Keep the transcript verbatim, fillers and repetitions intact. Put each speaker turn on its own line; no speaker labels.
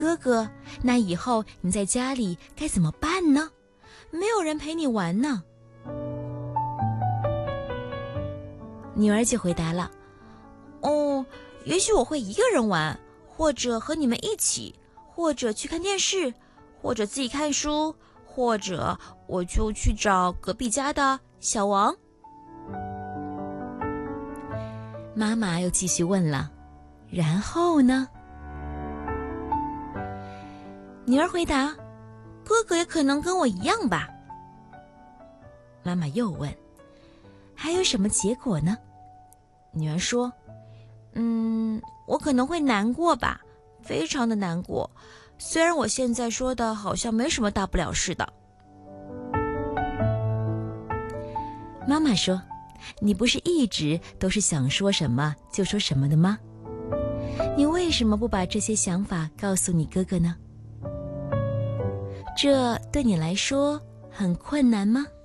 哥哥，那以后你在家里该怎么办呢？没有人陪你玩呢。女儿就回答了，哦，也许我会一个人玩，或者和你们一起，或者去看电视，或者自己看书，或者我就去找隔壁家的小王。妈妈又继续问了，然后呢？女儿回答，哥哥也可能跟我一样吧。妈妈又问，还有什么结果呢？女儿说，嗯，我可能会难过吧，非常的难过，虽然我现在说的好像没什么大不了似的。妈妈说，你不是一直都是想说什么就说什么的吗？你为什么不把这些想法告诉你哥哥呢？这对你来说很困难吗？